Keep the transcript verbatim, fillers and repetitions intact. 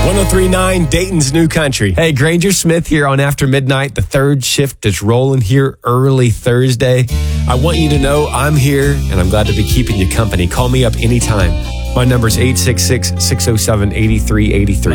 one oh three point nine Dayton's New Country. Hey, Granger Smith here on After Midnight. The third shift is rolling here early Thursday. I want you to know I'm here, and I'm glad to be keeping you company. Call me up anytime. My number's eight six six, six oh seven, eight three eight three.